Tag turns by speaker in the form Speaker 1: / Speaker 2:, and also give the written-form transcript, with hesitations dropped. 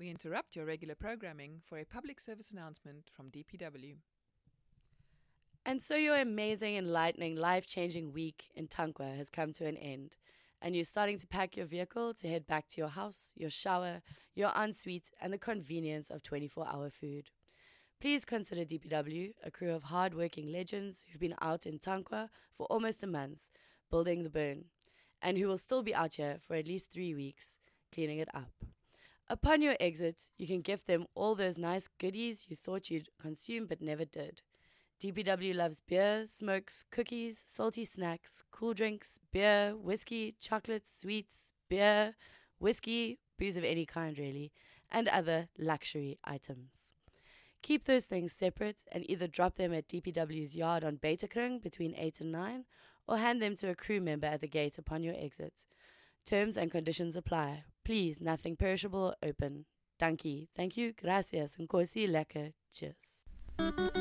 Speaker 1: We interrupt your regular programming for a public service announcement from DPW.
Speaker 2: And so your amazing, enlightening, life-changing week in Tankwa has come to an end, and you're starting to pack your vehicle to head back to your house, your shower, your ensuite, and the convenience of 24-hour food. Please consider DPW, a crew of hard-working legends who've been out in Tankwa for almost a month, building the burn, and who will still be out here for at least 3 weeks, cleaning it up. Upon your exit, you can gift them all those nice goodies you thought you'd consume but never did. DPW loves beer, smokes, cookies, salty snacks, cool drinks, beer, whiskey, chocolate, sweets, beer, whiskey, booze of any kind really, and other luxury items. Keep those things separate and either drop them at DPW's yard on Betakring between 8 and 9 or hand them to a crew member at the gate upon your exit. Terms and conditions apply. Please, nothing perishable or open. Dankie. Thank you. Gracias. Nkosi lekker. Cheers.